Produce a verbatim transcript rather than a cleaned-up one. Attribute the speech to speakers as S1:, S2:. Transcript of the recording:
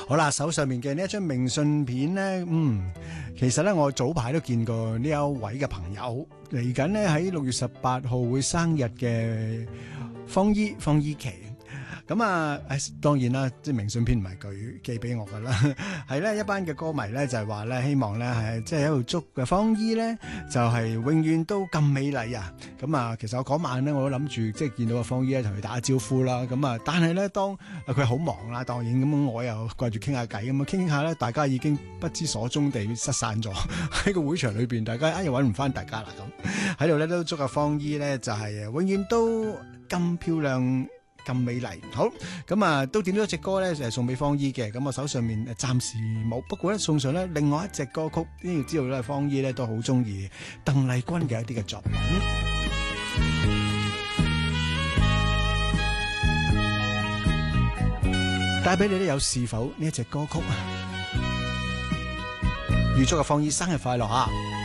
S1: 好啦，手上面嘅呢一張明信片咧，嗯，其實咧我早排都見過呢一位嘅朋友，嚟緊咧喺六月十八號會生日嘅方姨方姨琪。咁啊，誒當然啦，即係明信片唔係佢寄俾我噶啦，係咧一班嘅歌迷咧就係話咧，希望咧係即係喺度祝嘅方姨咧就係永遠都咁美麗啊！咁啊，其實我嗰晚咧我都諗住即係見到個方姨咧同佢打招呼啦，咁啊，但係咧當佢好忙啦，當然咁我又掛住傾下偈咁啊，傾下咧大家已經不知所蹤地失散咗喺個會場裏邊，大家啊又揾唔翻大家啦咁，喺度咧都祝阿方姨咧就係永遠都咁漂亮。咁美麗，好咁啊，都點咗隻歌咧，就係送俾方姨嘅。咁我手上面暫時冇，不過咧送上咧另外一隻歌曲，呢要知道咧，方姨咧都好中意鄧麗君嘅一啲嘅作品，帶俾你咧有是否呢一隻歌曲啊？預祝阿方姨生日快樂啊！